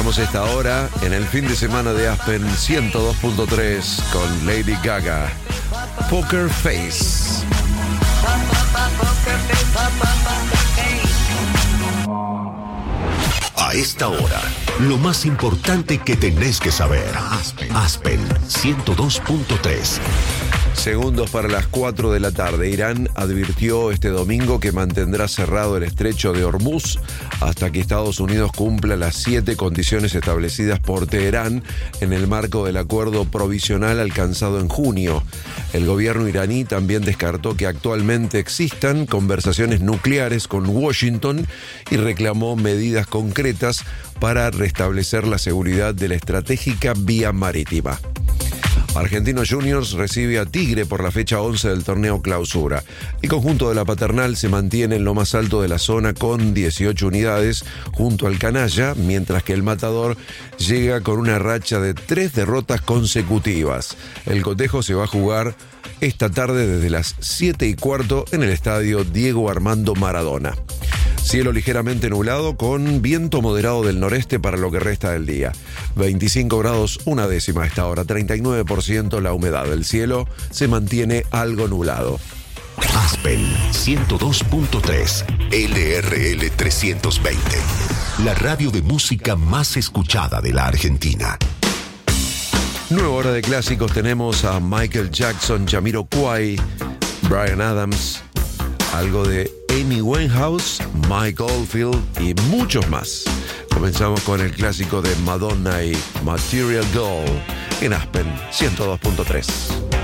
Arrancamos esta hora en el fin de semana de Aspen 102.3 con Lady Gaga, Poker Face. A esta hora, lo más importante que tenés que saber. Aspen 102.3. Segundos para las 4 de la tarde. Irán advirtió este domingo que mantendrá cerrado el estrecho de Hormuz hasta que Estados Unidos cumpla las 7 condiciones establecidas por Teherán en el marco del acuerdo provisional alcanzado en junio. El gobierno iraní también descartó que actualmente existan conversaciones nucleares con Washington y reclamó medidas concretas para restablecer la seguridad de la estratégica vía marítima. Argentinos Juniors recibe a Tigre por la fecha 11 del torneo Clausura. El conjunto de la Paternal se mantiene en lo más alto de la zona con 18 unidades junto al Canalla, mientras que el Matador llega con una racha de 3 derrotas consecutivas. El cotejo se va a jugar esta tarde desde las 7:15 en el estadio Diego Armando Maradona. Cielo ligeramente nublado con viento moderado del noreste para lo que resta del día. 25 grados una décima a esta hora, 39% la humedad. El cielo se mantiene algo nublado. Aspen 102.3 LRL 320. La radio de música más escuchada de la Argentina. Nueva hora de clásicos. Tenemos a Michael Jackson, Jamiroquai, Bryan Adams, algo de Amy Winehouse, Mike Oldfield y muchos más. Comenzamos con el clásico de Madonna y Material Girl en Aspen 102.3.